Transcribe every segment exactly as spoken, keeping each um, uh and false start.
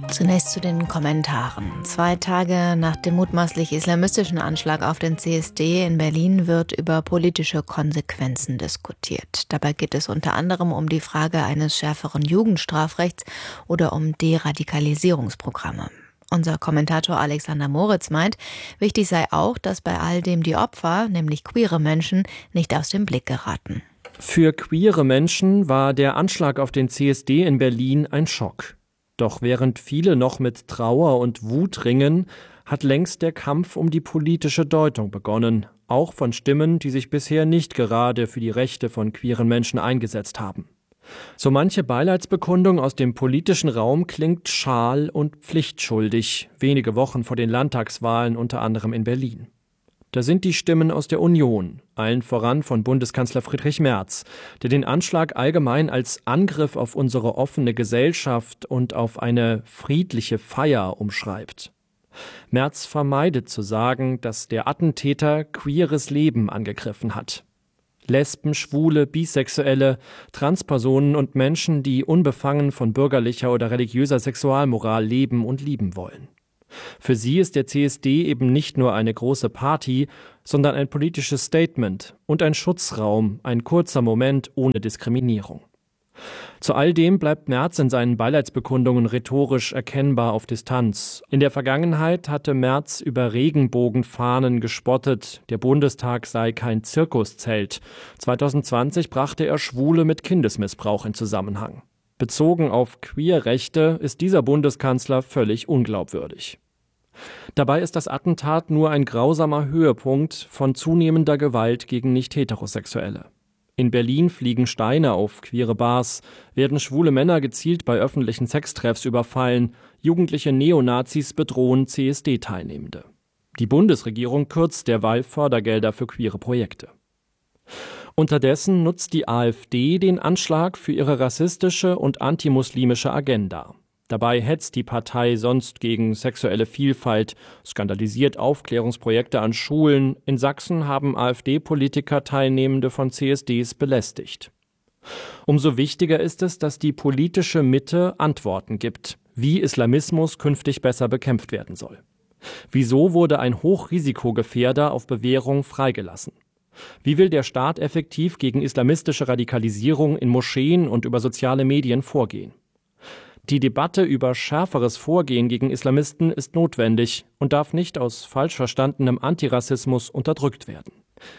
Zunächst zu den Kommentaren. Zwei Tage nach dem mutmaßlich islamistischen Anschlag auf den C S D in Berlin wird über politische Konsequenzen diskutiert. Dabei geht es unter anderem um die Frage eines schärferen Jugendstrafrechts oder um Deradikalisierungsprogramme. Unser Kommentator Alexander Moritz meint, wichtig sei auch, dass bei all dem die Opfer, nämlich queere Menschen, nicht aus dem Blick geraten. Für queere Menschen war der Anschlag auf den C S D in Berlin ein Schock. Doch während viele noch mit Trauer und Wut ringen, hat längst der Kampf um die politische Deutung begonnen, auch von Stimmen, die sich bisher nicht gerade für die Rechte von queeren Menschen eingesetzt haben. So manche Beileidsbekundung aus dem politischen Raum klingt schal und pflichtschuldig, wenige Wochen vor den Landtagswahlen unter anderem in Berlin. Da sind die Stimmen aus der Union, allen voran von Bundeskanzler Friedrich Merz, der den Anschlag allgemein als Angriff auf unsere offene Gesellschaft und auf eine friedliche Feier umschreibt. Merz vermeidet zu sagen, dass der Attentäter queeres Leben angegriffen hat. Lesben, Schwule, Bisexuelle, Transpersonen und Menschen, die unbefangen von bürgerlicher oder religiöser Sexualmoral leben und lieben wollen. Für sie ist der C S D eben nicht nur eine große Party, sondern ein politisches Statement und ein Schutzraum, ein kurzer Moment ohne Diskriminierung. Zu all dem bleibt Merz in seinen Beileidsbekundungen rhetorisch erkennbar auf Distanz. In der Vergangenheit hatte Merz über Regenbogenfahnen gespottet, der Bundestag sei kein Zirkuszelt. zwanzig zwanzig brachte er Schwule mit Kindesmissbrauch in Zusammenhang. Bezogen auf Queerrechte ist dieser Bundeskanzler völlig unglaubwürdig. Dabei ist das Attentat nur ein grausamer Höhepunkt von zunehmender Gewalt gegen Nicht-Heterosexuelle. In Berlin fliegen Steine auf queere Bars, werden schwule Männer gezielt bei öffentlichen Sextreffs überfallen, jugendliche Neonazis bedrohen C S D-Teilnehmende. Die Bundesregierung kürzt derweil Fördergelder für queere Projekte. Unterdessen nutzt die AfD den Anschlag für ihre rassistische und antimuslimische Agenda. Dabei hetzt die Partei sonst gegen sexuelle Vielfalt, skandalisiert Aufklärungsprojekte an Schulen. In Sachsen haben AfD-Politiker Teilnehmende von C S Ds belästigt. Umso wichtiger ist es, dass die politische Mitte Antworten gibt, wie Islamismus künftig besser bekämpft werden soll. Wieso wurde ein Hochrisikogefährder auf Bewährung freigelassen? Wie will der Staat effektiv gegen islamistische Radikalisierung in Moscheen und über soziale Medien vorgehen? Die Debatte über schärferes Vorgehen gegen Islamisten ist notwendig und darf nicht aus falsch verstandenem Antirassismus unterdrückt werden.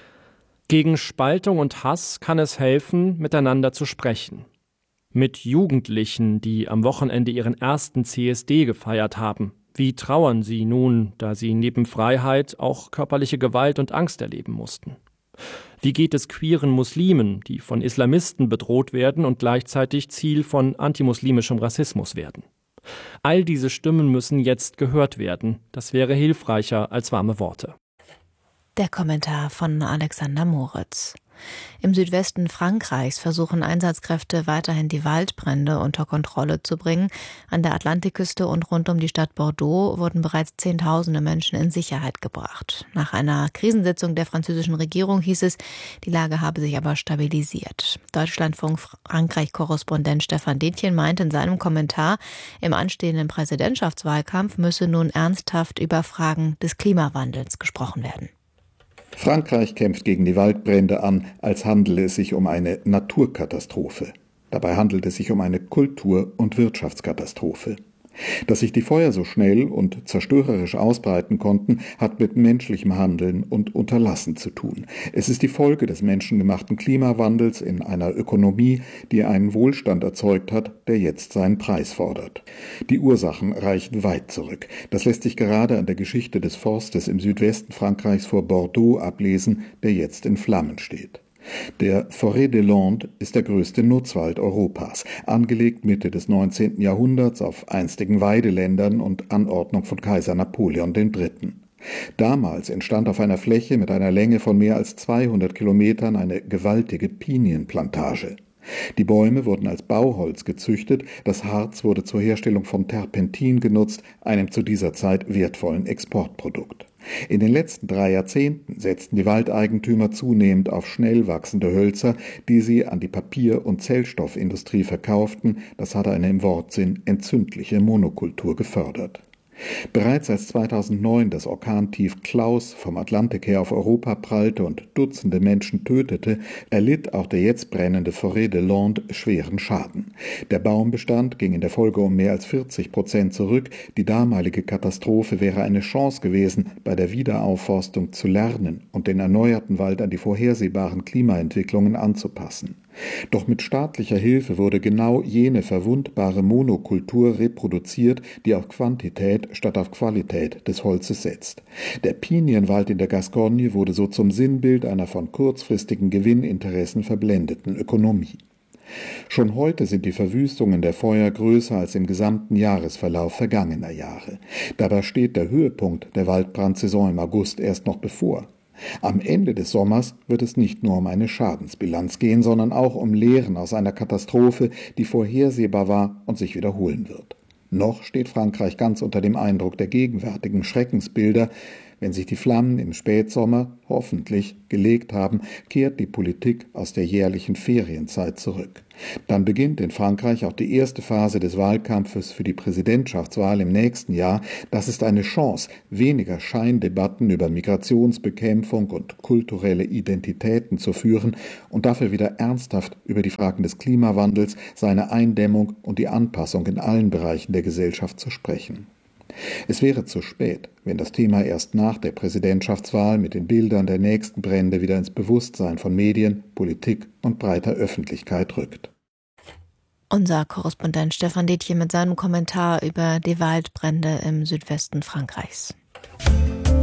Gegen Spaltung und Hass kann es helfen, miteinander zu sprechen. Mit Jugendlichen, die am Wochenende ihren ersten C S D gefeiert haben. Wie trauern sie nun, da sie neben Freiheit auch körperliche Gewalt und Angst erleben mussten? Wie geht es queeren Muslimen, die von Islamisten bedroht werden und gleichzeitig Ziel von antimuslimischem Rassismus werden? All diese Stimmen müssen jetzt gehört werden. Das wäre hilfreicher als warme Worte. Der Kommentar von Alexander Moritz. Im Südwesten Frankreichs versuchen Einsatzkräfte weiterhin die Waldbrände unter Kontrolle zu bringen. An der Atlantikküste und rund um die Stadt Bordeaux wurden bereits Zehntausende Menschen in Sicherheit gebracht. Nach einer Krisensitzung der französischen Regierung hieß es, die Lage habe sich aber stabilisiert. Deutschlandfunk Frankreich-Korrespondent Stefan Detjen meint in seinem Kommentar, im anstehenden Präsidentschaftswahlkampf müsse nun ernsthaft über Fragen des Klimawandels gesprochen werden. Frankreich kämpft gegen die Waldbrände an, als handele es sich um eine Naturkatastrophe. Dabei handelt es sich um eine Kultur- und Wirtschaftskatastrophe. Dass sich die Feuer so schnell und zerstörerisch ausbreiten konnten, hat mit menschlichem Handeln und Unterlassen zu tun. Es ist die Folge des menschengemachten Klimawandels in einer Ökonomie, die einen Wohlstand erzeugt hat, der jetzt seinen Preis fordert. Die Ursachen reichen weit zurück. Das lässt sich gerade an der Geschichte des Forstes im Südwesten Frankreichs vor Bordeaux ablesen, der jetzt in Flammen steht. Der Forêt des Landes ist der größte Nutzwald Europas, angelegt Mitte des neunzehnten Jahrhunderts auf einstigen Weideländern und Anordnung von Kaiser Napoleon der Dritte. Damals entstand auf einer Fläche mit einer Länge von mehr als zweihundert Kilometern eine gewaltige Pinienplantage. Die Bäume wurden als Bauholz gezüchtet, das Harz wurde zur Herstellung von Terpentin genutzt, einem zu dieser Zeit wertvollen Exportprodukt. In den letzten drei Jahrzehnten setzten die Waldeigentümer zunehmend auf schnell wachsende Hölzer, die sie an die Papier- und Zellstoffindustrie verkauften. Das hatte eine im Wortsinn entzündliche Monokultur gefördert. Bereits als zweitausendneun das Orkantief Klaus vom Atlantik her auf Europa prallte und Dutzende Menschen tötete, erlitt auch der jetzt brennende Forêt de Landes schweren Schaden. Der Baumbestand ging in der Folge um mehr als vierzig Prozent zurück. Die damalige Katastrophe wäre eine Chance gewesen, bei der Wiederaufforstung zu lernen und den erneuerten Wald an die vorhersehbaren Klimaentwicklungen anzupassen. Doch mit staatlicher Hilfe wurde genau jene verwundbare Monokultur reproduziert, die auf Quantität statt auf Qualität des Holzes setzt. Der Pinienwald in der Gascogne wurde so zum Sinnbild einer von kurzfristigen Gewinninteressen verblendeten Ökonomie. Schon heute sind die Verwüstungen der Feuer größer als im gesamten Jahresverlauf vergangener Jahre. Dabei steht der Höhepunkt der Waldbrandsaison im August erst noch bevor. Am Ende des Sommers wird es nicht nur um eine Schadensbilanz gehen, sondern auch um Lehren aus einer Katastrophe, die vorhersehbar war und sich wiederholen wird. Noch steht Frankreich ganz unter dem Eindruck der gegenwärtigen Schreckensbilder. Wenn sich die Flammen im Spätsommer hoffentlich gelegt haben, kehrt die Politik aus der jährlichen Ferienzeit zurück. Dann beginnt in Frankreich auch die erste Phase des Wahlkampfes für die Präsidentschaftswahl im nächsten Jahr. Das ist eine Chance, weniger Scheindebatten über Migrationsbekämpfung und kulturelle Identitäten zu führen und dafür wieder ernsthaft über die Fragen des Klimawandels, seine Eindämmung und die Anpassung in allen Bereichen der Gesellschaft zu sprechen. Es wäre zu spät, wenn das Thema erst nach der Präsidentschaftswahl mit den Bildern der nächsten Brände wieder ins Bewusstsein von Medien, Politik und breiter Öffentlichkeit rückt. Unser Korrespondent Stefan Detjen mit seinem Kommentar über die Waldbrände im Südwesten Frankreichs.